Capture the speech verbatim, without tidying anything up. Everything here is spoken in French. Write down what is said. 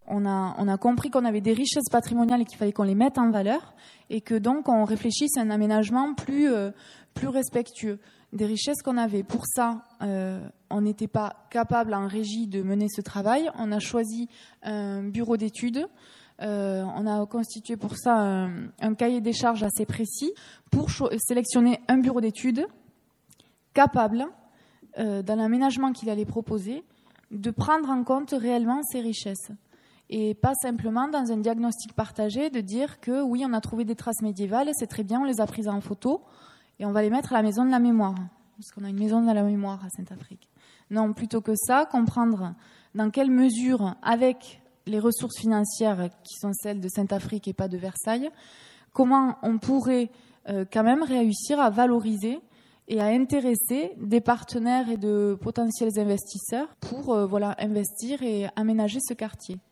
on a, on a compris qu'on avait des richesses patrimoniales et qu'il fallait qu'on les mette en valeur et que donc on réfléchisse à un aménagement plus, euh, plus respectueux des richesses qu'on avait. Pour ça, euh, on n'était pas capable en régie de mener ce travail. On a choisi un bureau d'études. Euh, on a constitué pour ça un, un cahier des charges assez précis pour cho- sélectionner un bureau d'études capable, euh, dans l'aménagement qu'il allait proposer, de prendre en compte réellement ces richesses. Et pas simplement dans un diagnostic partagé de dire que oui, on a trouvé des traces médiévales, c'est très bien, on les a prises en photo et on va les mettre à la maison de la mémoire, parce qu'on a une maison de la mémoire à Saint-Affrique. Non, plutôt que ça, comprendre dans quelle mesure, avec les ressources financières qui sont celles de Saint-Affrique et pas de Versailles, comment on pourrait euh, quand même réussir à valoriser et à intéresser des partenaires et de potentiels investisseurs pour euh, voilà, investir et aménager ce quartier.